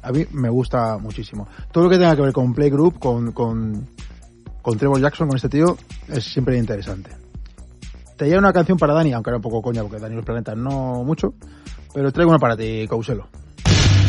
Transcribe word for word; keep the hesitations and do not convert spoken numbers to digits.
a mí me gusta muchísimo. Todo lo que tenga que ver con Playgroup, con, con, con Trevor Jackson, con este tío, es siempre interesante. Te llevo una canción para Dani, aunque era un poco coña, porque Dani los planetas no mucho, pero traigo una para ti, Couselo.